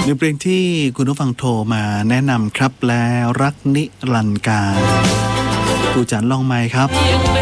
ในเพลงที่คุณผู้ฟังโทรมาแนะนำครับและรักนิรันดร์การกูจันลองไมค์ครับ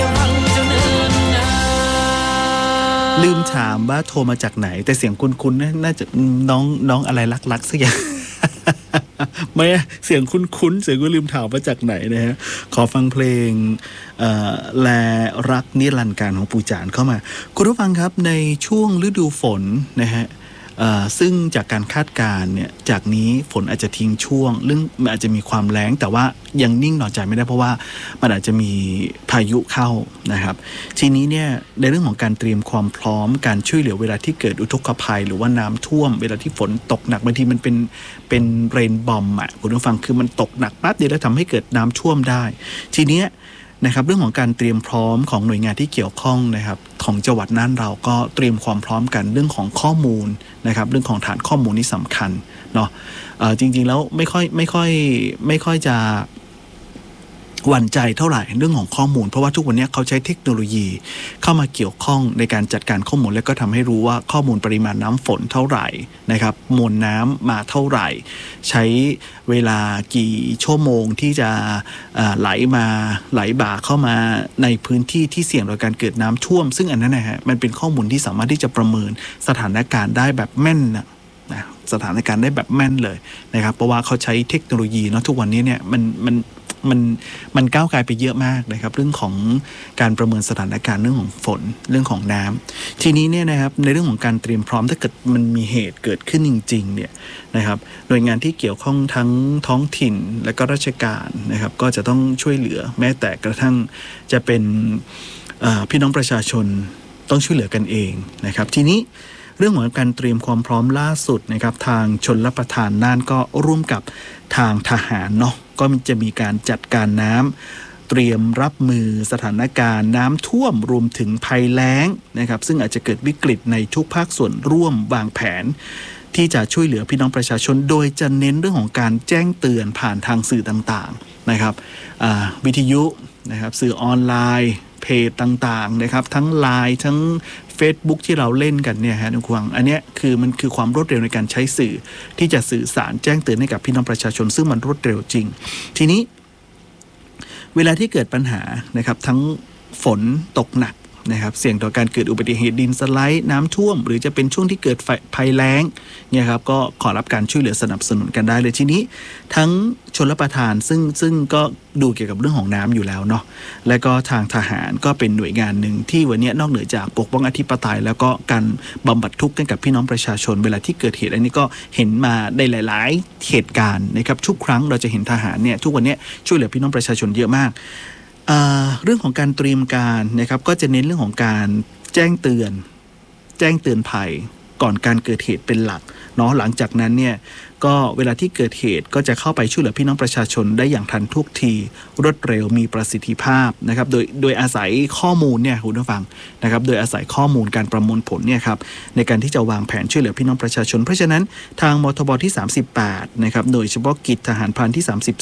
ลืมถามว่าโทรมาจากไหนแต่เสียงคุ้นๆน่าจะน้องอะไรรักสักอย่าง ไม่เสียงคุ้นๆเสียงก็ลืมถามมาจากไหนนะฮะขอฟังเพลงและรักนิรันดร์การของปูจานเข้ามาคุณผู้ฟังครับในช่วงฤดูฝนนะฮะซึ่งจากการคาดการณ์เนี่ยจากนี้ฝนอาจจะทิ้งช่วงเรื่องมันอาจจะมีความแล้งแต่ว่ายังนิ่งนอนใจไม่ได้เพราะว่ามันอาจจะมีพายุเข้านะครับทีนี้เนี่ยในเรื่องของการเตรียมความพร้อมการช่วยเหลือเวลาที่เกิดอุทกภัยหรือว่าน้ำท่วมเวลาที่ฝนตกหนักบางทีมันเป็นเรนบอมอ่ะคุณผู้ฟังคือมันตกหนักปั๊บเดี๋ยวแล้วทำให้เกิดน้ำท่วมได้ทีเนี้ยนะครับเรื่องของการเตรียมพร้อมของหน่วยงานที่เกี่ยวข้องนะครับของจังหวัดน่านเราก็เตรียมความพร้อมกันเรื่องของข้อมูลนะครับเรื่องของฐานข้อมูลนี่สำคัญเนาะจริงๆแล้วไม่ค่อยจะหวั่นใจเท่าไหร่เรื่องของข้อมูลเพราะว่าทุกวันนี้เขาใช้เทคโนโลยีเข้ามาเกี่ยวข้องในการจัดการข้อมูลและก็ทำให้รู้ว่าข้อมูลปริมาณน้ำฝนเท่าไหร่นะครับมวลน้ำมาเท่าไหร่ใช้เวลากี่ชั่วโมงที่จะไหลบ่าเข้ามาในพื้นที่ที่เสี่ยงต่อการเกิดน้ำท่วมซึ่งอันนั้นนะฮะมันเป็นข้อมูลที่สามารถที่จะประเมินสถานการณ์ได้แบบแม่นนะสถานการณ์ได้แบบแม่นเลยนะครับเพราะว่าเขาใช้เทคโนโลยีเนาะทุกวันนี้เนี่ยมันก้าวไกลไปเยอะมากนะครับเรื่องของการประเมินสถานการณ์เรื่องของฝนเรื่องของน้ำทีนี้เนี่ยนะครับในเรื่องของการเตรียมพร้อมถ้าเกิดมันมีเหตุเกิดขึ้นจริงๆเนี่ยนะครับหน่วยงานที่เกี่ยวข้องทั้งท้องถิ่นและก็ราชการนะครับก็จะต้องช่วยเหลือแม้แต่กระทั่งจะเป็นพี่น้องประชาชนต้องช่วยเหลือกันเองนะครับทีนี้เรื่องของการเตรียมความพร้อมล่าสุดนะครับทางชลประทานน่านก็ร่วมกับทางทหารเนาะก็จะมีการจัดการน้ำเตรียมรับมือสถานการณ์น้ำท่วมรวมถึงภัยแล้งนะครับซึ่งอาจจะเกิดวิกฤตในทุกภาคส่วนร่วมวางแผนที่จะช่วยเหลือพี่น้องประชาชนโดยจะเน้นเรื่องของการแจ้งเตือนผ่านทางสื่อต่างๆนะครับวิทยุนะครับสื่อออนไลน์เพจต่างๆนะครับทั้ง LINE ทั้ง Facebook ที่เราเล่นกันเนี่ยฮะทุกท่านอันนี้คือมันคือความรวดเร็วในการใช้สื่อที่จะสื่อสารแจ้งเตือนให้กับพี่น้องประชาชนซึ่งมันรวดเร็วจริงทีนี้เวลาที่เกิดปัญหานะครับทั้งฝนตกหนักนะครับเสี่ยงต่อการเกิดอุบัติเหตุดินสไลด์น้ำท่วมหรือจะเป็นช่วงที่เกิดภัยแล้งเนี่ยครับก็ขอรับการช่วยเหลือสนับสนุนกันได้เลยทีนี้ทั้งชลประทานซึ่งก็ดูเกี่ยวกับเรื่องของน้ำอยู่แล้วเนาะและก็ทางทหารก็เป็นหน่วยงานหนึ่งที่วันนี้นอกเหนือจากปกป้องอธิปไตยแล้วก็การบำบัดทุกข์ให้กับพี่น้องประชาชนเวลาที่เกิดเหตุอันนี้ก็เห็นมาในหลายๆเหตุการณ์นะครับทุกครั้งเราจะเห็นทหารเนี่ยทุกวันนี้ช่วยเหลือพี่น้องประชาชนเยอะมากเรื่องของการเตรียมการนะครับก็จะเน้นเรื่องของการแจ้งเตือนภัยก่อนการเกิดเหตุเป็นหลักเนาะหลังจากนั้นเนี่ยก็เวลาที่เกิดเหตุก็จะเข้าไปช่วยเหลือพี่น้องประชาชนได้อย่างทันท่วงทีรวดเร็วมีประสิทธิภาพนะครับโดยอาศัยข้อมูลเนี่ยคุณผู้ฟังนะครับโดยอาศัยข้อมูลการประมวลผลเนี่ยครับในการที่จะวางแผนช่วยเหลือพี่น้องประชาชนเพราะฉะนั้นทางมทบที่38นะครับโดยเฉพาะกิจทหารพรานที่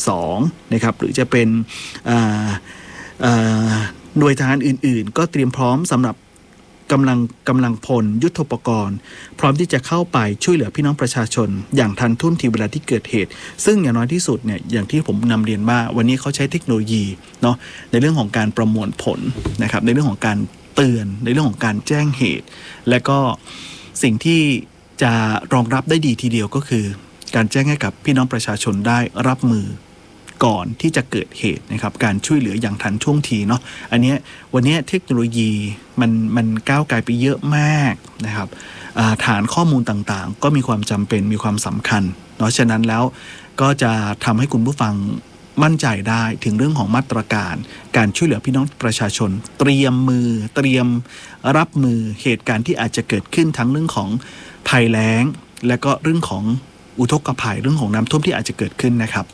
32นะครับหรือจะเป็นหน่วยทหารอื่นๆก็เตรียมพร้อมสำหรับกำลังพลยุทโธปกรณ์พร้อมที่จะเข้าไปช่วยเหลือพี่น้องประชาชนอย่างทันท่วงทีเวลาที่เกิดเหตุซึ่งอย่างน้อยที่สุดเนี่ยอย่างที่ผมนำเรียนว่าวันนี้เขาใช้เทคโนโลยีเนาะในเรื่องของการประมวลผลนะครับในเรื่องของการเตือนในเรื่องของการแจ้งเหตุและก็สิ่งที่จะรองรับได้ดีทีเดียวก็คือการแจ้งให้กับพี่น้องประชาชนได้รับมือก่อนที่จะเกิดเหตุนะครับการช่วยเหลืออย่างทันท่วงทีเนาะอันนี้วันนี้เทคโนโลยีมันก้าวไกลไปเยอะมากนะครับฐานข้อมูลต่างๆก็มีความจำเป็นมีความสำคัญเนาะฉะนั้นแล้วก็จะทำให้คุณผู้ฟังมั่นใจได้ถึงเรื่องของมาตรการการช่วยเหลือพี่น้องประชาชนเตรียมรับมือเหตุการณ์ที่อาจจะเกิดขึ้นทั้งเรื่องของภัยแล้งและก็เรื่องของอุทกภัยเรื่องของน้ำท่วมที่อาจจะเกิดขึ้นนะครับ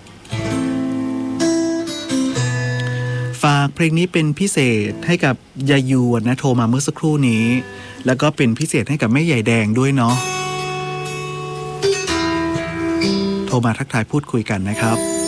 ฝากเพลงนี้เป็นพิเศษให้กับยายยูนะโทรมาเมื่อสักครู่นี้แล้วก็เป็นพิเศษให้กับแม่ใหญ่แดงด้วยเนาะโทรมาทักทายพูดคุยกันนะครับ